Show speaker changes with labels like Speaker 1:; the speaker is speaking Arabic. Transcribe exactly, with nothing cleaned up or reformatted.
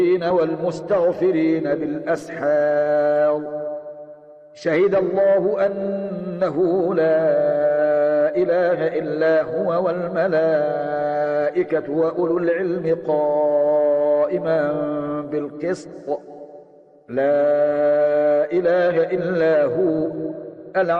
Speaker 1: والمستغفرين بالأسحار شهد الله أنه لا إله إلا هو والملائكة وأولو العلم قائما بالقسط لا إله إلا هو